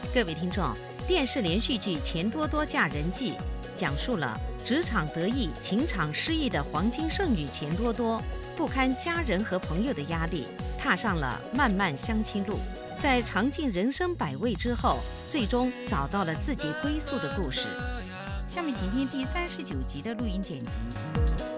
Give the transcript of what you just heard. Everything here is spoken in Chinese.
各位听众，电视连续剧《钱多多嫁人记》讲述了职场得意、情场失意的黄金剩女钱多多，不堪家人和朋友的压力，踏上了漫漫相亲路。在尝尽人生百味之后，最终找到了自己归宿的故事。下面请听第39集的录音剪辑。